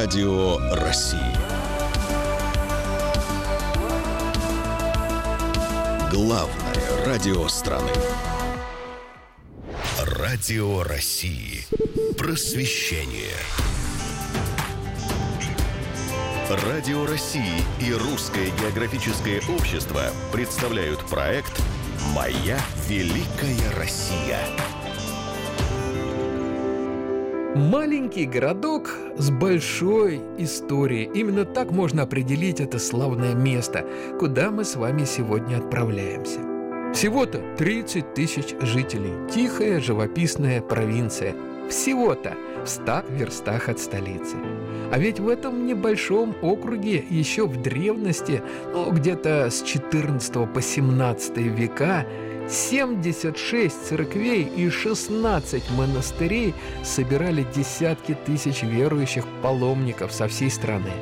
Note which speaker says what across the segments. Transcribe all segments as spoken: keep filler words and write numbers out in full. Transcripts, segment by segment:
Speaker 1: Радио России. Главное радио страны. Радио России. Просвещение. Радио России и Русское географическое общество представляют проект «Моя великая Россия».
Speaker 2: Маленький городок с большой историей. Именно так можно определить это славное место, куда мы с вами сегодня отправляемся. Всего-то тридцать тысяч жителей. Тихая, живописная провинция. Всего-то в ста верстах от столицы. А ведь в этом небольшом округе еще в древности, ну, где-то с четырнадцатого по семнадцатый века, семьдесят шесть церквей и шестнадцать монастырей собирали десятки тысяч верующих паломников со всей страны.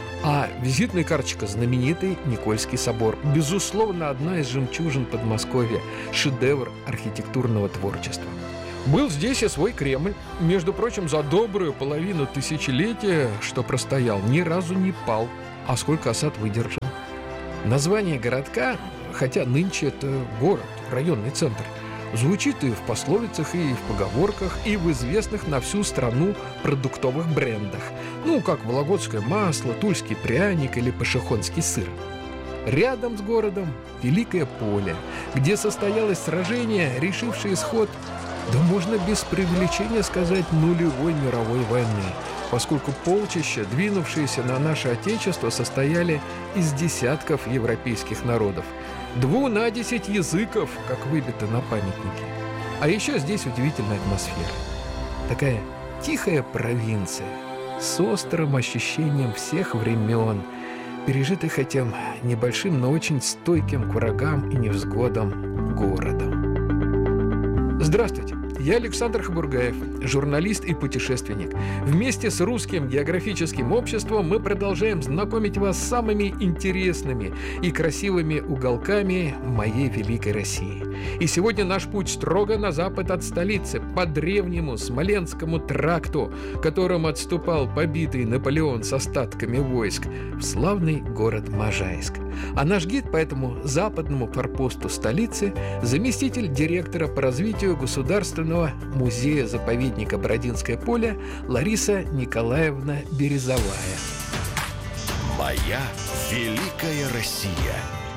Speaker 2: А визитная карточка — знаменитый Никольский собор. Безусловно, одна из жемчужин Подмосковья, шедевр архитектурного творчества. Был здесь и свой Кремль. Между прочим, за добрую половину тысячелетия, что простоял, ни разу не пал. А сколько осад выдержал. Название городка, хотя нынче это город, районный центр, звучит и в пословицах, и в поговорках, и в известных на всю страну продуктовых брендах. Ну, как вологодское масло, тульский пряник или пашихонский сыр. Рядом с городом Великое поле, где состоялось сражение, решившее исход, да можно без преувеличения сказать, нулевой мировой войны, поскольку полчища, двинувшиеся на наше Отечество, состояли из десятков европейских народов. Дву на десять языков, как выбито на памятнике. А еще здесь удивительная атмосфера. Такая тихая провинция с острым ощущением всех времен, пережитых этим небольшим, но очень стойким к врагам и невзгодам городом. Здравствуйте, я Александр Хабургаев, журналист и путешественник. Вместе с Русским географическим обществом мы продолжаем знакомить вас с самыми интересными и красивыми уголками моей великой России. И сегодня наш путь строго на запад от столицы, по древнему Смоленскому тракту, которым отступал побитый Наполеон с остатками войск, в славный город Можайск. А наш гид по этому западному форпосту столицы – заместитель директора по развитию Государственного музея-заповедника Бородинское поле Лариса Николаевна Березовая.
Speaker 1: Моя великая Россия.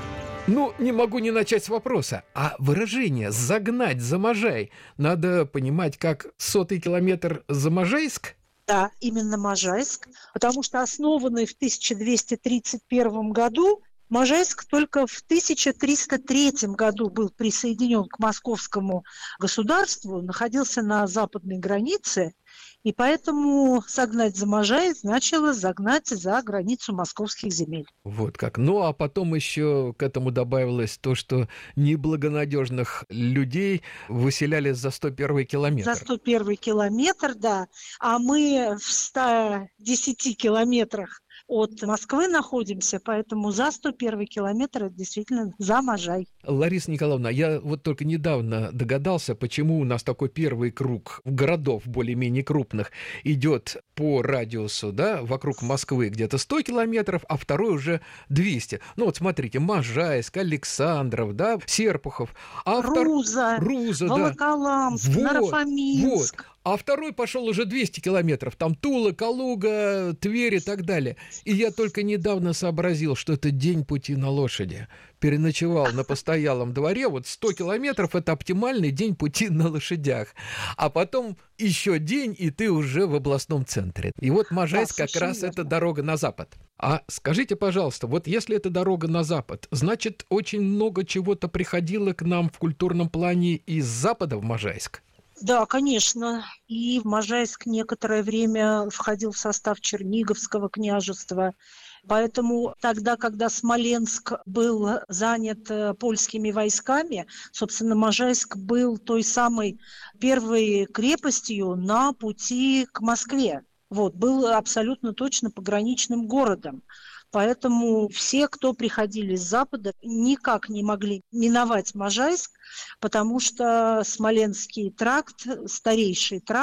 Speaker 2: Ну, не могу не начать с вопроса. А выражение «загнать за Можай» надо понимать как сотый километр за Можайск?
Speaker 3: Да, именно Можайск, потому что основанный в тысяча двести тридцать первом году, Можайск только в тысяча триста третьем году был присоединен к московскому государству, находился на западной границе, и поэтому «загнать за Можай» значило загнать за границу московских земель.
Speaker 2: Вот как. Ну, а потом еще к этому добавилось то, что неблагонадежных людей выселяли за сто первый километр.
Speaker 3: За сто первый километр, да. А мы в ста десяти километрах от Москвы находимся, поэтому за сто первый километр это действительно за Можай.
Speaker 2: Лариса Николаевна, я вот только недавно догадался, почему у нас такой первый круг городов более-менее крупных идет по радиусу, да, вокруг Москвы где-то сто километров, а второй уже двести. Ну вот смотрите, Можайск, Александров, да, Серпухов. А
Speaker 3: Руза,
Speaker 2: втор... Руза,
Speaker 3: Волоколамск,
Speaker 2: да.
Speaker 3: Наро-Фоминск.
Speaker 2: Вот. А второй пошел уже двести километров. Там Тула, Калуга, Тверь и так далее. И я только недавно сообразил, что это день пути на лошади. Переночевал на постоялом дворе. Вот сто километров – это оптимальный день пути на лошадях. А потом еще день, и ты уже в областном центре. И вот Можайск да, как раз верно. Это дорога на запад. А скажите, пожалуйста, вот если это дорога на запад, значит, очень много чего-то приходило к нам в культурном плане из запада в Можайск?
Speaker 3: Да, конечно. И Можайск некоторое время входил в состав Черниговского княжества. Поэтому тогда, когда Смоленск был занят польскими войсками, собственно, Можайск был той самой первой крепостью на пути к Москве. Вот, был абсолютно точно пограничным городом. Поэтому все, кто приходили с запада, никак не могли миновать Можайск, потому что Смоленский тракт, старейший тракт,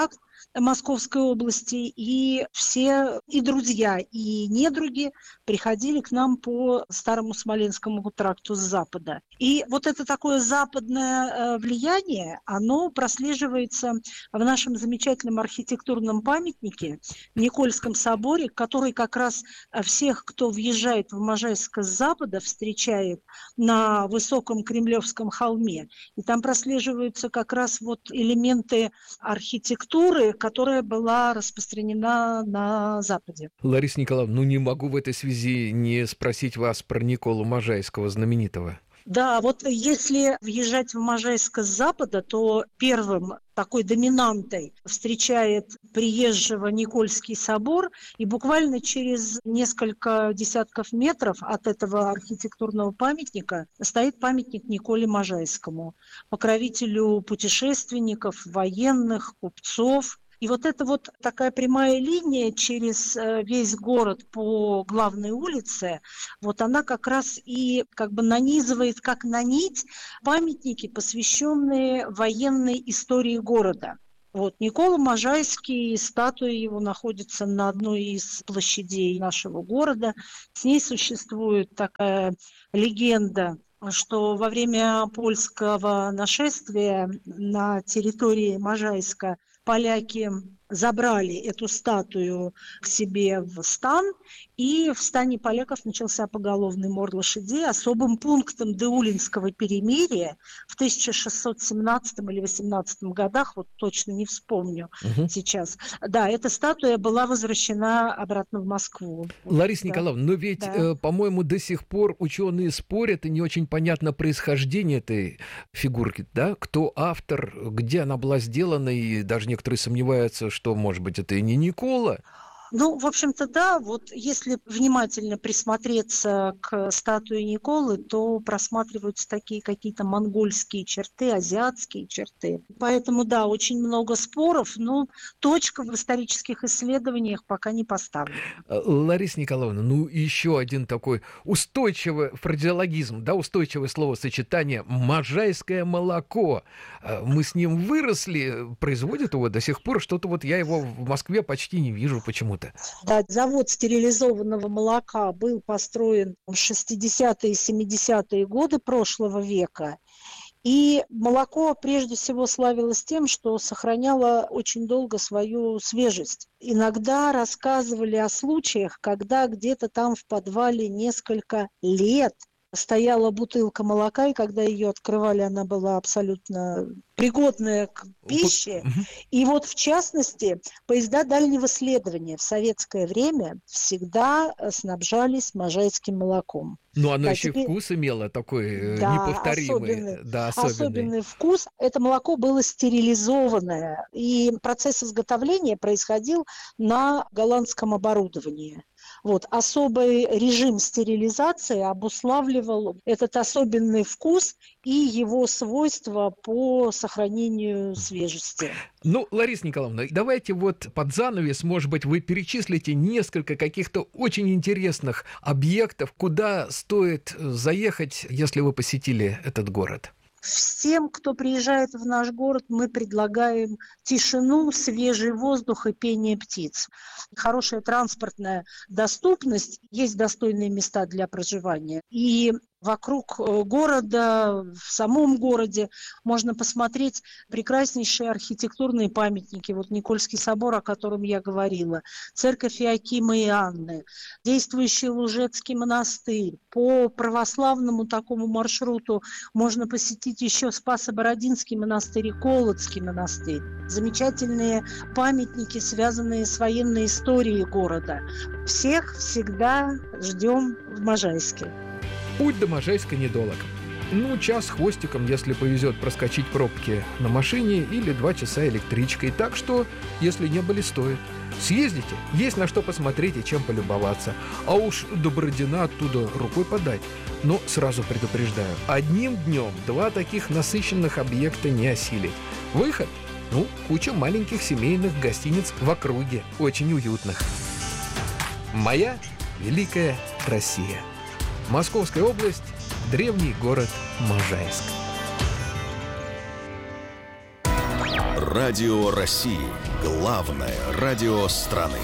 Speaker 3: Московской области, и все и друзья, и недруги приходили к нам по Старому Смоленскому тракту с запада. И вот это такое западное влияние, оно прослеживается в нашем замечательном архитектурном памятнике Никольском соборе, который как раз всех, кто въезжает в Можайск с запада, встречает на высоком Кремлевском холме. И там прослеживаются как раз вот элементы архитектуры, которая была распространена на Западе.
Speaker 2: Лариса Николаевна, ну не могу в этой связи не спросить вас про Николу Можайского знаменитого.
Speaker 3: Да, вот если въезжать в Можайск с запада, то первым такой доминантой встречает приезжего Никольский собор, и буквально через несколько десятков метров от этого архитектурного памятника стоит памятник Николе Можайскому, покровителю путешественников, военных, купцов. И вот эта вот такая прямая линия через весь город по главной улице, вот она как раз и как бы нанизывает, как на нить, памятники, посвященные военной истории города. Вот Никола Можайский, статуя его находится на одной из площадей нашего города. С ней существует такая легенда, что во время польского нашествия на территории Можайска поляки забрали эту статую к себе в стан, и в стане поляков начался поголовный мор лошадей. Особым пунктом Деулинского перемирия в тысяча шестьсот семнадцатом или восемнадцатом годах, вот точно не вспомню угу. сейчас, да, эта статуя была возвращена обратно в Москву.
Speaker 2: Лариса
Speaker 3: да.
Speaker 2: Николаевна, но ведь, да. э, по-моему, до сих пор ученые спорят, и не очень понятно происхождение этой фигурки, да? Кто автор, где она была сделана, и даже некоторые сомневаются, что, может быть, это и не Никола.
Speaker 3: Ну, в общем-то, да, вот если внимательно присмотреться к статуе Николы, то просматриваются такие какие-то монгольские черты, азиатские черты. Поэтому, да, очень много споров, но точка в исторических исследованиях пока не поставлена.
Speaker 2: Лариса Николаевна, ну, еще один такой устойчивый фразеологизм, да, устойчивое словосочетание «можайское молоко». Мы с ним выросли, производят его до сих пор, что-то вот я его в Москве почти не вижу почему-то.
Speaker 3: Да, завод стерилизованного молока был построен в шестидесятые и семидесятые годы прошлого века. И молоко прежде всего славилось тем, что сохраняло очень долго свою свежесть. Иногда рассказывали о случаях, когда где-то там в подвале несколько лет стояла бутылка молока, и когда ее открывали, она была абсолютно пригодная к пище. И вот, в частности, поезда дальнего следования в советское время всегда снабжались можайским молоком.
Speaker 2: Ну, оно
Speaker 3: да,
Speaker 2: еще
Speaker 3: теперь...
Speaker 2: вкус имело такой
Speaker 3: да,
Speaker 2: неповторимый.
Speaker 3: Особенный,
Speaker 2: да, особенный.
Speaker 3: особенный вкус. Это молоко было стерилизованное, и процесс изготовления происходил на голландском оборудовании. Вот. Особый режим стерилизации обуславливал этот особенный вкус и его свойства по сохранению свежести.
Speaker 2: Ну, Лариса Николаевна, давайте вот под занавес, может быть, вы перечислите несколько каких-то очень интересных объектов, куда стоит заехать, если вы посетили этот город.
Speaker 3: Всем, кто приезжает в наш город, мы предлагаем тишину, свежий воздух и пение птиц. Хорошая транспортная доступность, есть достойные места для проживания. И вокруг города, в самом городе можно посмотреть прекраснейшие архитектурные памятники. Вот Никольский собор, о котором я говорила, церковь Иоакима и Анны, действующий Лужецкий монастырь. По православному такому маршруту можно посетить еще Спасо-Бородинский монастырь и Колодский монастырь. Замечательные памятники, связанные с военной историей города. Всех всегда ждем в Можайске.
Speaker 2: Путь до Можайска недолг. Ну, час с хвостиком, если повезет проскочить пробки на машине, или два часа электричкой. Так что, если не были, стоит. Съездите, есть на что посмотреть и чем полюбоваться. А уж до Бородина оттуда рукой подать. Но сразу предупреждаю, одним днем два таких насыщенных объекта не осилить. Выход? Ну, куча маленьких семейных гостиниц в округе, очень уютных. Моя великая Россия. Московская область, древний город
Speaker 1: Радио России. Главное радио страны.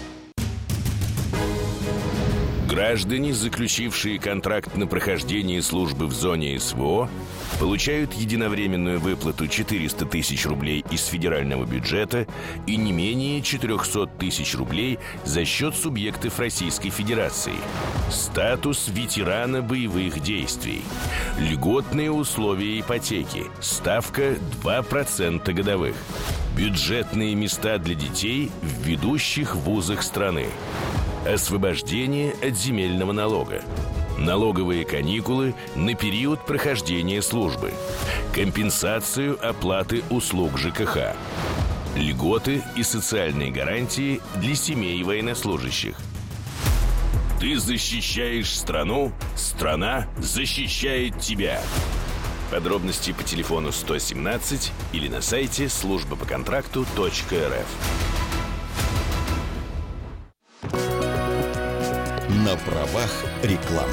Speaker 4: Граждане, заключившие контракт на прохождение службы в зоне СВО, получают единовременную выплату четыреста тысяч рублей из федерального бюджета и не менее четыреста тысяч рублей за счет субъектов Российской Федерации. Статус ветерана боевых действий. Льготные условия ипотеки. Ставка два процента годовых. Бюджетные места для детей в ведущих вузах страны. Освобождение от земельного налога. Налоговые каникулы на период прохождения службы. Компенсацию оплаты услуг ЖКХ. Льготы и социальные гарантии для семей военнослужащих. Ты защищаешь страну, страна защищает тебя. Подробности по телефону сто семнадцать или на сайте служба по контракту точка эр эф.
Speaker 1: На правах рекламы.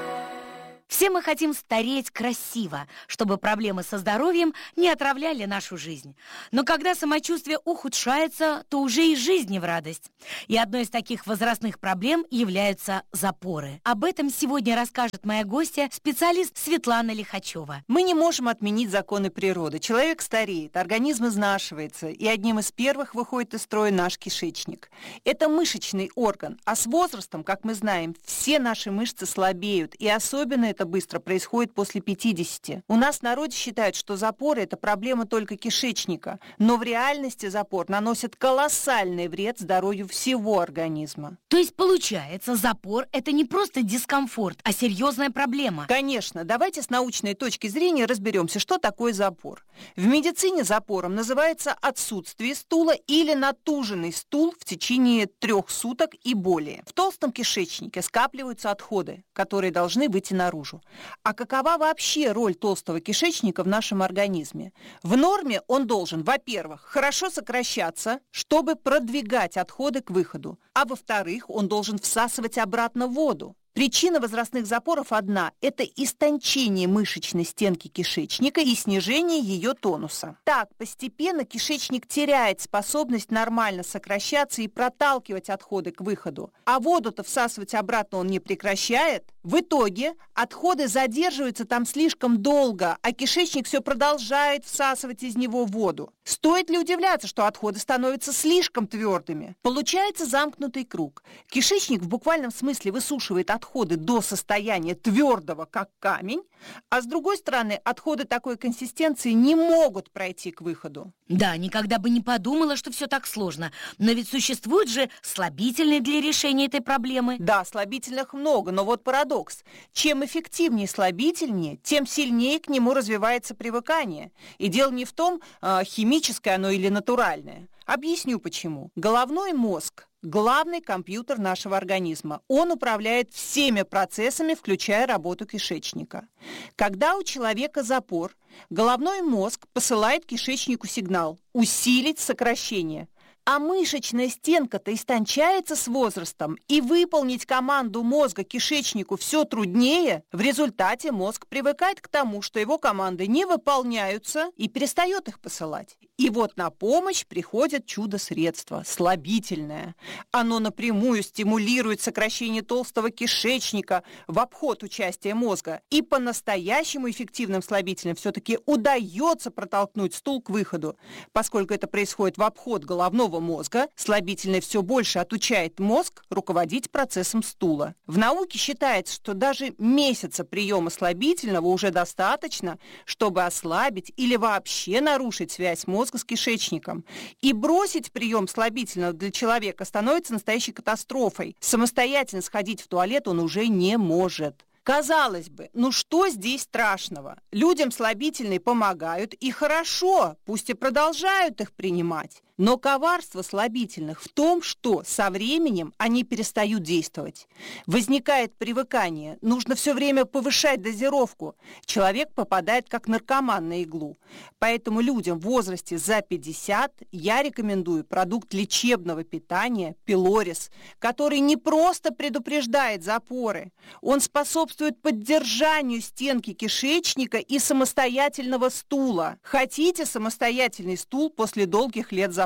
Speaker 5: Все мы хотим стареть красиво, чтобы проблемы со здоровьем не отравляли нашу жизнь. Но когда самочувствие ухудшается, то уже и жизнь не в радость. И одной из таких возрастных проблем являются запоры. Об этом сегодня расскажет моя гостья, специалист Светлана Лихачева.
Speaker 6: Мы не можем отменить законы природы. Человек стареет, организм изнашивается, и одним из первых выходит из строя наш кишечник. Это мышечный орган, а с возрастом, как мы знаем, все наши мышцы слабеют, и особенно это быстро происходит после пятидесяти. У нас в народе считают, что запоры – это проблема только кишечника, но в реальности запор наносит колоссальный вред здоровью всего организма.
Speaker 5: То есть, получается, запор – это не просто дискомфорт, а серьезная проблема?
Speaker 6: Конечно. Давайте с научной точки зрения разберемся, что такое запор. В медицине запором называется отсутствие стула или натуженный стул в течение трех суток и более. В толстом кишечнике скапливаются отходы, которые должны выйти наружу. А какова вообще роль толстого кишечника в нашем организме? В норме он должен, во-первых, хорошо сокращаться, чтобы продвигать отходы к выходу, а во-вторых, он должен всасывать обратно воду. Причина возрастных запоров одна – это истончение мышечной стенки кишечника и снижение ее тонуса. Так, постепенно кишечник теряет способность нормально сокращаться и проталкивать отходы к выходу. А воду-то всасывать обратно он не прекращает. В итоге отходы задерживаются там слишком долго, а кишечник все продолжает всасывать из него воду. Стоит ли удивляться, что отходы становятся слишком твердыми? Получается замкнутый круг. Кишечник в буквальном смысле высушивает отходы до состояния твердого, как камень, а с другой стороны, отходы такой консистенции не могут пройти к выходу.
Speaker 5: Да, никогда бы не подумала, что все так сложно. Но ведь существуют же слабительные для решения этой проблемы.
Speaker 6: Да, слабительных много, но вот парадокс. Чем эффективнее слабительнее, тем сильнее к нему развивается привыкание. И дело не в том, химическое оно или натуральное. Объясню почему. Головной мозг – главный компьютер нашего организма. Он управляет всеми процессами, включая работу кишечника. Когда у человека запор, головной мозг посылает кишечнику сигнал «усилить сокращение». А мышечная стенка-то истончается с возрастом, и выполнить команду мозга кишечнику все труднее. В результате мозг привыкает к тому, что его команды не выполняются, и перестает их посылать. И вот на помощь приходит чудо-средство – слабительное. Оно напрямую стимулирует сокращение толстого кишечника в обход участия мозга. И по-настоящему эффективным слабителем все-таки удается протолкнуть стул к выходу. Поскольку это происходит в обход головного мозга, слабительное все больше отучает мозг руководить процессом стула. В науке считается, что даже месяца приема слабительного уже достаточно, чтобы ослабить или вообще нарушить связь мозга с кишечником. И бросить прием слабительного для человека становится настоящей катастрофой. Самостоятельно сходить в туалет он уже не может. Казалось бы, ну что здесь страшного? Людям слабительные помогают, и хорошо, пусть и продолжают их принимать. Но коварство слабительных в том, что со временем они перестают действовать. Возникает привыкание, нужно все время повышать дозировку. Человек попадает как наркоман на иглу. Поэтому людям в возрасте за пятьдесят я рекомендую продукт лечебного питания Пилорис, который не просто предупреждает запоры, он способствует поддержанию стенки кишечника и самостоятельного стула. Хотите самостоятельный стул после долгих лет запора?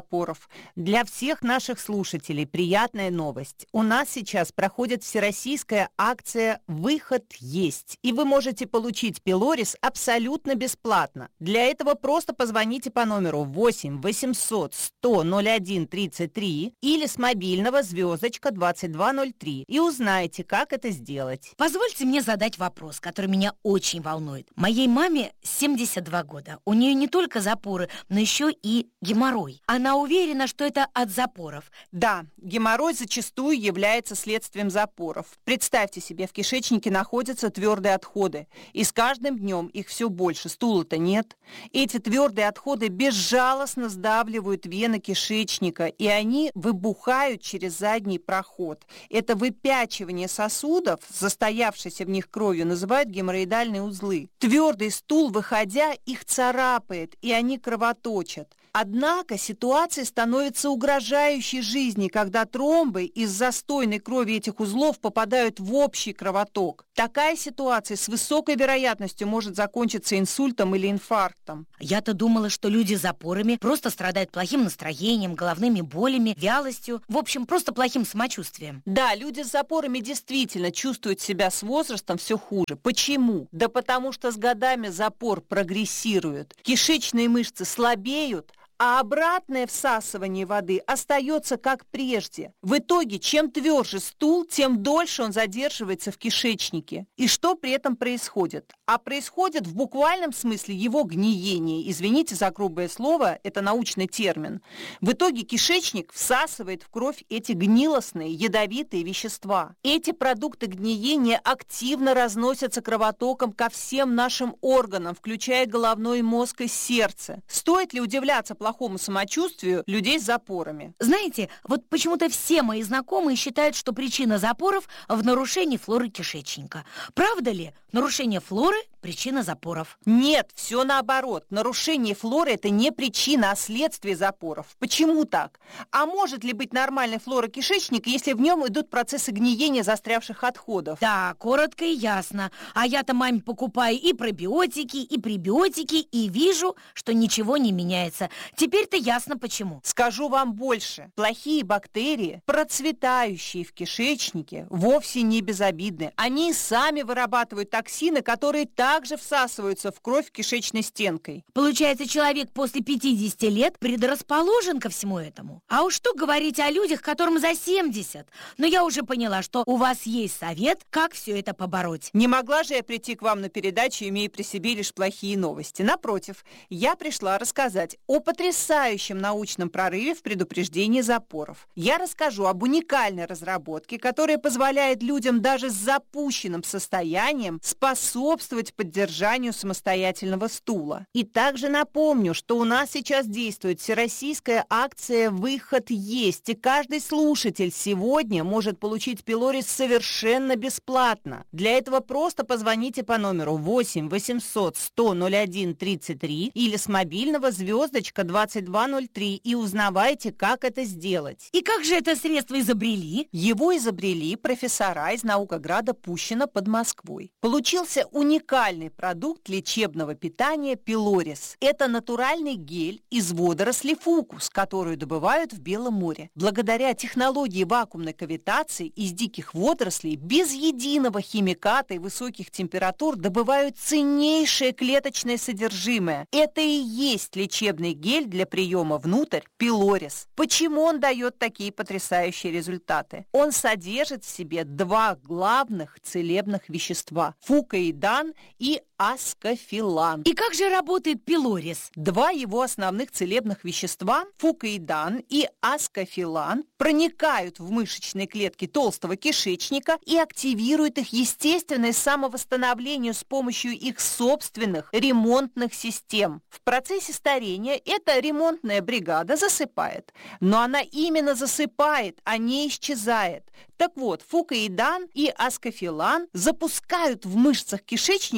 Speaker 6: запоров. Для всех наших слушателей приятная новость. У нас сейчас проходит всероссийская акция «Выход есть», и вы можете получить пилорис абсолютно бесплатно. Для этого просто позвоните по номеру восемь восемьсот сто ноль один тридцать три или с мобильного звездочка двадцать два ноль три и узнайте, как это сделать.
Speaker 5: Позвольте мне задать вопрос, который меня очень волнует. Моей маме семьдесят два года. У нее не только запоры, но еще и геморрой. Она уверена, что это от запоров.
Speaker 6: Да, геморрой зачастую является следствием запоров. Представьте себе, в кишечнике находятся твердые отходы, и с каждым днем их все больше, стула-то нет. Эти твердые отходы безжалостно сдавливают вены кишечника, и они выбухают через задний проход. Это выпячивание сосудов, застоявшейся в них кровью, называют геморроидальные узлы. Твердый стул, выходя, их царапает, и они кровоточат. Однако ситуация становится угрожающей жизни, когда тромбы из застойной крови этих узлов попадают в общий кровоток. Такая ситуация с высокой вероятностью может закончиться инсультом или инфарктом.
Speaker 5: Я-то думала, что люди с запорами просто страдают плохим настроением, головными болями, вялостью, в общем, просто плохим самочувствием.
Speaker 6: Да, люди с запорами действительно чувствуют себя с возрастом все хуже. Почему? Да потому что с годами запор прогрессирует. Кишечные мышцы слабеют, а обратное всасывание воды остается как прежде. В итоге, чем тверже стул, тем дольше он задерживается в кишечнике. И что при этом происходит? А происходит в буквальном смысле его гниение. Извините за грубое слово, это научный термин. В итоге кишечник всасывает в кровь эти гнилостные, ядовитые вещества. Эти продукты гниения активно разносятся кровотоком ко всем нашим органам, включая головной мозг и сердце. Стоит ли удивляться плохому самочувствию людей с запорами?
Speaker 5: Знаете, вот почему-то все мои знакомые считают, что причина запоров в нарушении флоры кишечника. Правда ли? Нарушение флоры – причина запоров.
Speaker 6: Нет, все наоборот. Нарушение флоры – это не причина, а следствие запоров. Почему так? А может ли быть нормальной флора кишечника, если в нем идут процессы гниения застрявших отходов?
Speaker 5: Да, коротко и ясно. А я-то маме покупаю и пробиотики, и пребиотики, и вижу, что ничего не меняется. Теперь-то ясно почему.
Speaker 6: Скажу вам больше. Плохие бактерии, процветающие в кишечнике, вовсе не безобидны. Они сами вырабатывают токсины, которые также всасываются в кровь кишечной стенкой.
Speaker 5: Получается, человек после пятидесяти лет предрасположен ко всему этому. А уж что говорить о людях, которым за семьдесят. Но я уже поняла, что у вас есть совет, как все это побороть.
Speaker 6: Не могла же я прийти к вам на передачу, имея при себе лишь плохие новости. Напротив, я пришла рассказать о потрясающем научном прорыве в предупреждении запоров. Я расскажу об уникальной разработке, которая позволяет людям даже с запущенным состоянием способствовать поддержанию самостоятельного стула. И также напомню, что у нас сейчас действует всероссийская акция «Выход есть», и каждый слушатель сегодня может получить пилорис совершенно бесплатно. Для этого просто позвоните по номеру восемь восемьсот сто ноль один тридцать три или с мобильного звездочка двадцать два ноль три и узнавайте, как это сделать.
Speaker 5: И как же это средство изобрели?
Speaker 6: Его изобрели профессора из Наукограда Пущино под Москвой. Получился уникальный продукт лечебного питания пилорис. Это натуральный гель из водорослей фукус, которую добывают в Белом море. Благодаря технологии вакуумной кавитации из диких водорослей без единого химиката и высоких температур добывают ценнейшее клеточное содержимое. Это и есть лечебный гель для приема внутрь пилорис. Почему он дает такие потрясающие результаты? Он содержит в себе два главных целебных вещества – фукоидан и аскофилан.
Speaker 5: И как же работает пилорис?
Speaker 6: Два его основных целебных вещества – фукоидан и аскофилан – проникают в мышечные клетки толстого кишечника и активируют их естественное самовосстановление с помощью их собственных ремонтных систем. В процессе старения эта ремонтная бригада засыпает, но она именно засыпает, а не исчезает. Так вот, фукоидан и аскофилан запускают в мышцах кишечника работу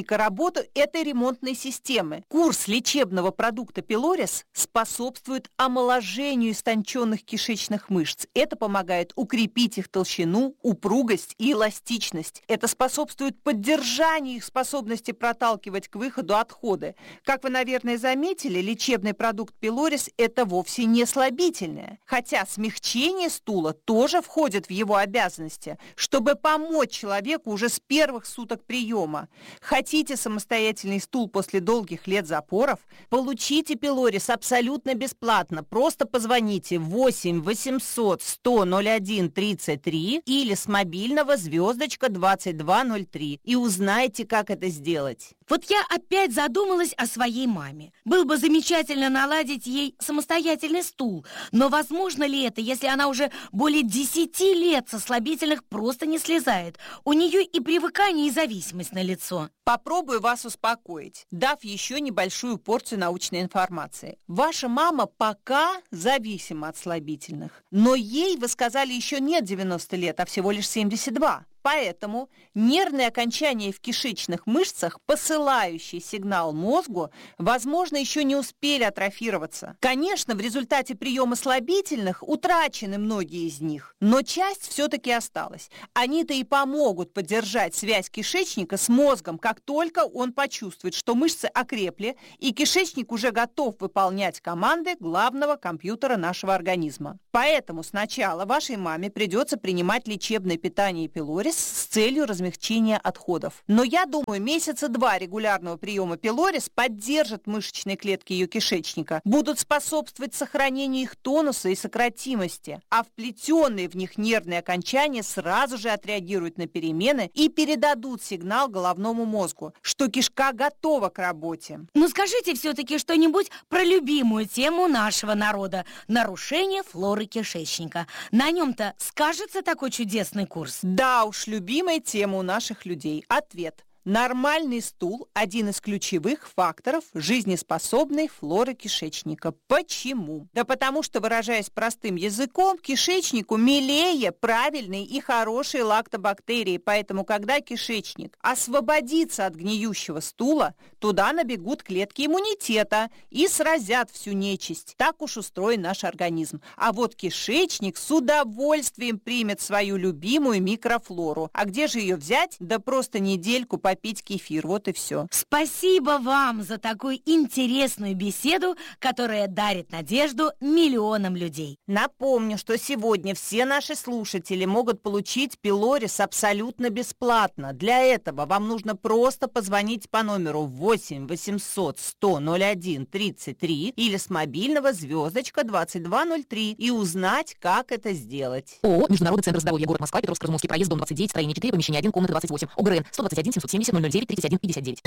Speaker 6: работу этой ремонтной системы. Курс лечебного продукта пилорис способствует омоложению истонченных кишечных мышц. Это помогает укрепить их толщину, упругость и эластичность. Это способствует поддержанию их способности проталкивать к выходу отходы. Как вы, наверное, заметили, лечебный продукт пилорис – это вовсе не слабительное. Хотя смягчение стула тоже входит в его обязанности, чтобы помочь человеку уже с первых суток приема. Хотите самостоятельный стул после долгих лет запоров? Получите пилорис абсолютно бесплатно. Просто позвоните восемь восемьсот сто ноль один тридцать три или с мобильного звездочка двадцать два ноль три и узнайте, как это сделать.
Speaker 5: Вот я опять задумалась о своей маме. Было бы замечательно наладить ей самостоятельный стул. Но возможно ли это, если она уже более десяти лет со слабительных просто не слезает? У нее и привыкание, и зависимость налицо.
Speaker 6: Попробую вас успокоить, дав еще небольшую порцию научной информации. Ваша мама пока зависима от слабительных, но ей, вы сказали, еще нет девяноста лет, а всего лишь семьдесят два. Поэтому нервные окончания в кишечных мышцах, посылающие сигнал мозгу, возможно, еще не успели атрофироваться. Конечно, в результате приема слабительных утрачены многие из них, но часть все-таки осталась. Они-то и помогут поддержать связь кишечника с мозгом, как только он почувствует, что мышцы окрепли, и кишечник уже готов выполнять команды главного компьютера нашего организма. Поэтому сначала вашей маме придется принимать лечебное питание пилорис с целью размягчения отходов. Но я думаю, месяца два регулярного приема пилорис поддержат мышечные клетки ее кишечника, будут способствовать сохранению их тонуса и сократимости, а вплетенные в них нервные окончания сразу же отреагируют на перемены и передадут сигнал головному мозгу, что кишка готова к работе.
Speaker 5: Ну скажите все-таки что-нибудь про любимую тему нашего народа – нарушение флоры кишечника. На нем-то скажется такой чудесный курс?
Speaker 6: Да уж, любимая тема у наших людей. Ответ. Нормальный стул – один из ключевых факторов жизнеспособной флоры кишечника. Почему? Да потому что, выражаясь простым языком, кишечнику милее правильные и хорошие лактобактерии. Поэтому, когда кишечник освободится от гниющего стула, туда набегут клетки иммунитета и сразят всю нечисть. Так уж устроен наш организм. А вот кишечник с удовольствием примет свою любимую микрофлору. А где же ее взять? Да просто недельку попить пить кефир, вот и все.
Speaker 5: Спасибо вам за такую интересную беседу, которая дарит надежду миллионам людей.
Speaker 6: Напомню, что сегодня все наши слушатели могут получить пилорис абсолютно бесплатно. Для этого вам нужно просто позвонить по номеру восемь восемьсот сто ноль один тридцать три или с мобильного звездочка двадцать два ноль три и узнать, как это сделать.
Speaker 7: ООО «Международный центр здоровья, город Москва, Петровско-Разумовский проезд, дом двадцать девять, строение четыре, помещение один, комната двадцать восемь. ОГРН сто двадцать один семьсот семьдесят ноль ноль девять тридцать один пятьдесят девять.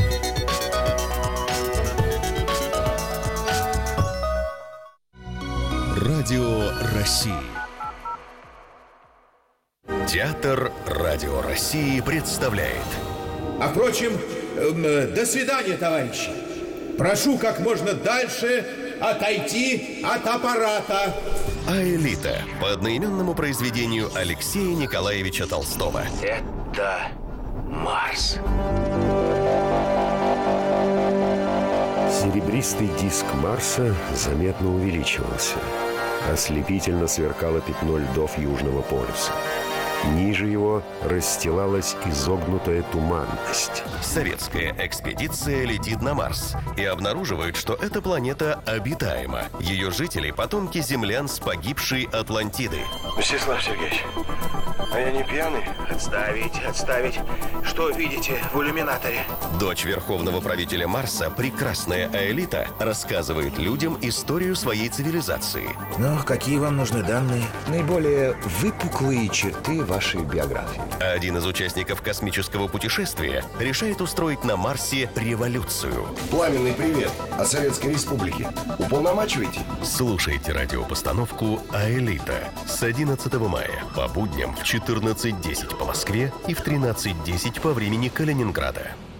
Speaker 1: Радио России. Театр Радио России представляет.
Speaker 8: А впрочем, э, до свидания, товарищи. Прошу как можно дальше отойти от аппарата.
Speaker 1: Аэлита по одноименному произведению Алексея Николаевича Толстого.
Speaker 9: Это Марс.
Speaker 10: Серебристый диск Марса заметно увеличивался. Ослепительно сверкало пятно льдов Южного полюса. Ниже его расстилалась изогнутая туманность.
Speaker 1: Советская экспедиция летит на Марс и обнаруживает, что эта планета обитаема. Ее жители – потомки землян с погибшей Атлантиды.
Speaker 9: Мстислав Сергеевич, а я не пьяный? Отставить, отставить. Что видите в иллюминаторе?
Speaker 1: Дочь верховного правителя Марса, прекрасная Аэлита, рассказывает людям историю своей цивилизации.
Speaker 11: Ну, какие вам нужны данные? Наиболее выпуклые черты вашей биографии.
Speaker 1: Один из участников космического путешествия решает устроить на Марсе революцию.
Speaker 12: Пламенный привет от Советской Республики. Уполномачиваете?
Speaker 1: Слушайте радиопостановку «Аэлита» с одиннадцатого мая по будням в четырнадцать десять по Москве и в тринадцать десять по времени Калининграда.